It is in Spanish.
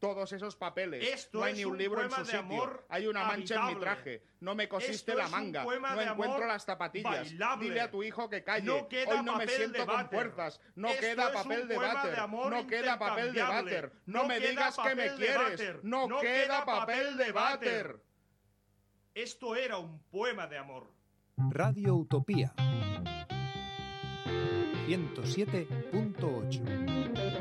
todos esos papeles. Esto no hay es ni un un libro en poema su de sitio. amor Hay una mancha en mi habitable. traje. No me cosiste Esto la es un manga. poema No de encuentro amor las zapatillas. bailable. Dile a tu hijo que calle. No queda Hoy no me papel siento de con váter. fuerzas. No Esto queda es papel un de poema váter. de amor No queda papel de intercambiable. váter. No me queda digas que me papel de quieres. váter. No queda papel de váter. Esto era un poema de amor. Radio Utopía 107.8